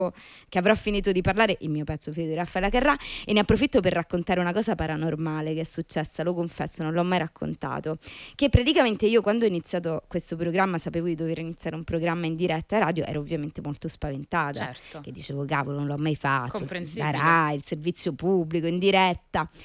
che avrò finito di parlare, il mio pezzo finito di Raffaella Carrà, e ne approfitto per raccontare una cosa paranormale che è successa, lo confesso, non l'ho mai raccontato, che praticamente io quando ho iniziato questo programma, sapevo di dover iniziare un programma in diretta radio, ero ovviamente molto spaventata, Certo. che dicevo cavolo, non l'ho mai fatto, Comprensibile. la Rai, il servizio pubblico in diretta.